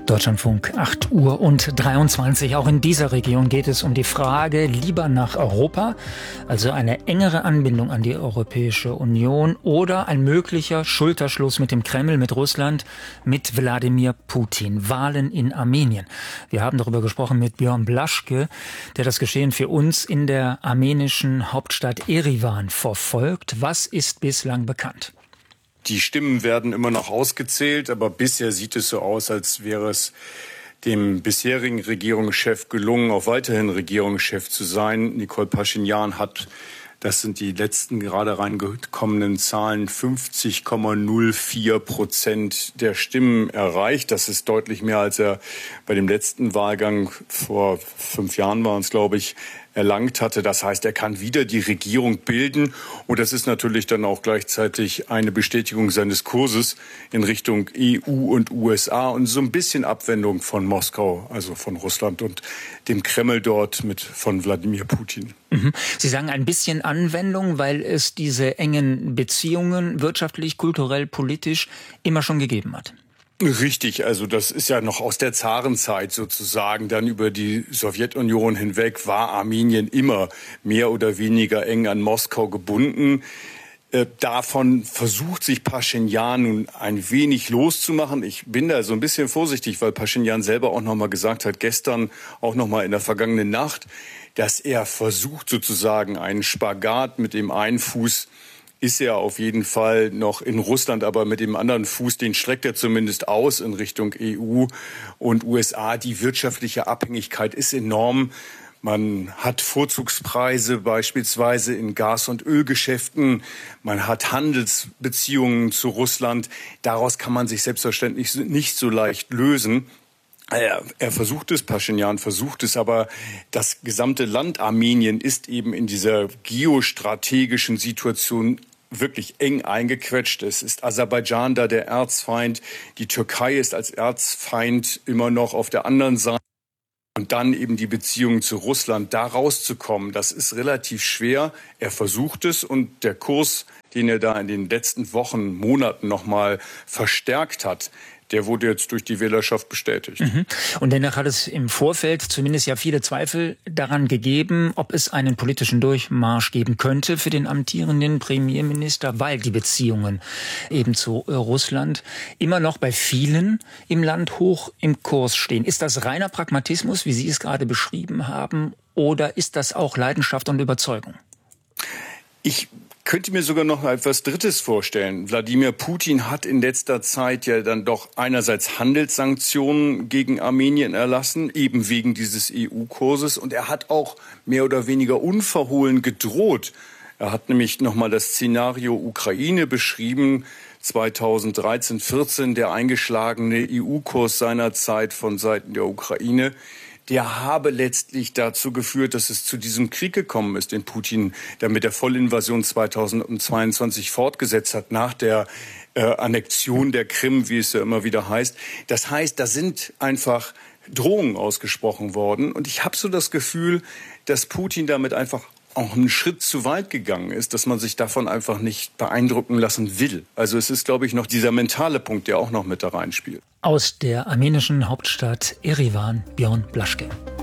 Deutschlandfunk, 8:23 Uhr. Auch in dieser Region geht es um die Frage, lieber nach Europa, also eine engere Anbindung an die Europäische Union oder ein möglicher Schulterschluss mit dem Kreml, mit Russland, mit Wladimir Putin. Wahlen in Armenien. Wir haben darüber gesprochen mit Björn Blaschke, der das Geschehen für uns in der armenischen Hauptstadt Erivan verfolgt. Was ist bislang bekannt? Die Stimmen werden immer noch ausgezählt, aber bisher sieht es so aus, als wäre es dem bisherigen Regierungschef gelungen, auch weiterhin Regierungschef zu sein. Nikol Paschinjan hat, das sind die letzten gerade reingekommenen Zahlen, 50,04% der Stimmen erreicht. Das ist deutlich mehr, als er bei dem letzten Wahlgang vor 5 Jahren waren es, glaube ich, erlangt hatte. Das heißt, er kann wieder die Regierung bilden. Und das ist natürlich dann auch gleichzeitig eine Bestätigung seines Kurses in Richtung EU und USA und so ein bisschen Abwendung von Moskau, also von Russland und dem Kreml dort von Wladimir Putin. Sie sagen ein bisschen Anwendung, weil es diese engen Beziehungen wirtschaftlich, kulturell, politisch immer schon gegeben hat. Richtig, also das ist ja noch aus der Zarenzeit sozusagen. Dann über die Sowjetunion hinweg war Armenien immer mehr oder weniger eng an Moskau gebunden. Davon versucht sich Paschinjan nun ein wenig loszumachen. Ich bin da so ein bisschen vorsichtig, weil Paschinjan selber auch noch mal gesagt hat, gestern, auch noch mal in der vergangenen Nacht, dass er versucht sozusagen einen Spagat mit dem einen Fuß. Ist er auf jeden Fall noch in Russland, aber mit dem anderen Fuß, den streckt er zumindest aus in Richtung EU und USA. Die wirtschaftliche Abhängigkeit ist enorm. Man hat Vorzugspreise beispielsweise in Gas- und Ölgeschäften. Man hat Handelsbeziehungen zu Russland. Daraus kann man sich selbstverständlich nicht so leicht lösen. Er versucht es, Paschinjan versucht es, aber das gesamte Land Armenien ist eben in dieser geostrategischen Situation wirklich eng eingequetscht. Es ist Aserbaidschan da der Erzfeind, die Türkei ist als Erzfeind immer noch auf der anderen Seite. Und dann eben die Beziehung zu Russland, da rauszukommen, das ist relativ schwer. Er versucht es und der Kurs, den er da in den letzten Wochen, Monaten nochmal verstärkt hat, der wurde jetzt durch die Wählerschaft bestätigt. Und dennoch hat es im Vorfeld zumindest ja viele Zweifel daran gegeben, ob es einen politischen Durchmarsch geben könnte für den amtierenden Premierminister, weil die Beziehungen eben zu Russland immer noch bei vielen im Land hoch im Kurs stehen. Ist das reiner Pragmatismus, wie Sie es gerade beschrieben haben, oder ist das auch Leidenschaft und Überzeugung? Ich könnte mir sogar noch etwas Drittes vorstellen. Wladimir Putin hat in letzter Zeit ja dann doch einerseits Handelssanktionen gegen Armenien erlassen, eben wegen dieses EU-Kurses. Und er hat auch mehr oder weniger unverhohlen gedroht. Er hat nämlich nochmal das Szenario Ukraine beschrieben, 2013-14, der eingeschlagene EU-Kurs seinerzeit von Seiten der Ukraine. Der habe letztlich dazu geführt, dass es zu diesem Krieg gekommen ist, den Putin dann mit der Vollinvasion 2022 fortgesetzt hat, nach der Annexion der Krim, wie es ja immer wieder heißt. Das heißt, da sind einfach Drohungen ausgesprochen worden. Und ich habe so das Gefühl, dass Putin damit einfach auch einen Schritt zu weit gegangen ist, dass man sich davon einfach nicht beeindrucken lassen will. Also es ist, glaube ich, noch dieser mentale Punkt, der auch noch mit da reinspielt. Aus der armenischen Hauptstadt Erivan, Björn Blaschke.